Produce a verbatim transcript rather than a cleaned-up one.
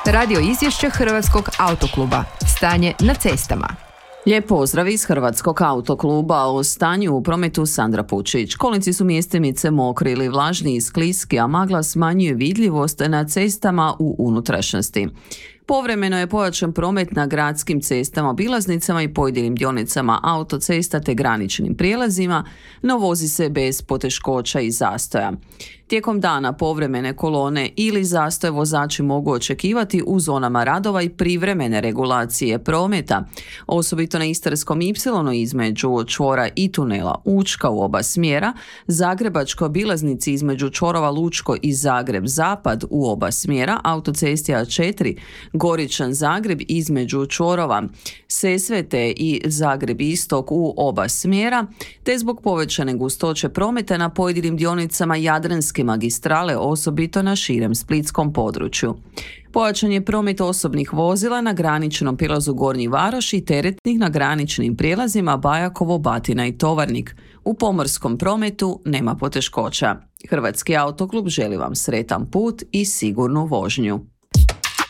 Radio izvješće Hrvatskog autokluba. Stanje na cestama. Lijep pozdrav iz Hrvatskog autokluba. O stanju u prometu Sandra Pučić. Kolnici su mjestimice mokri ili vlažni i skliski, a magla smanjuje vidljivost na cestama u unutrašnjosti. Povremeno je pojačan promet na gradskim cestama, obilaznicama i pojedinim dionicama autocesta te graničnim prijelazima, no vozi se bez poteškoća i zastoja. Tijekom dana povremene kolone ili zastoje vozači mogu očekivati u zonama radova i privremene regulacije prometa, osobito na Istarskom ipsilonu između čvora i tunela Učka u oba smjera, Zagrebačkoj obilaznici između čvorova Lučko i Zagreb Zapad u oba smjera, autocesti A četiri, Goričan Zagreb između čvorova Sesvete i Zagreb Istok u oba smjera, te zbog povećane gustoće prometa na pojedinim dionicama Jadranske magistrale, osobito na širem splitskom području. Pojačan je promet osobnih vozila na graničnom prijelazu Gornji Varoš i teretnih na graničnim prijelazima Bajakovo, Batina i Tovarnik. U pomorskom prometu nema poteškoća. Hrvatski autoklub želi vam sretan put i sigurnu vožnju.